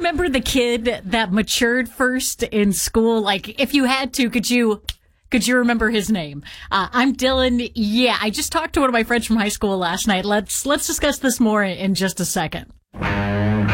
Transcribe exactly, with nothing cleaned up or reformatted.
remember the kid that matured first in school? Like, if you had to, could you could you remember his name? Uh, I'm Dylan. Yeah, I just talked to one of my friends from high school last night. Let's let's discuss this more in just a second.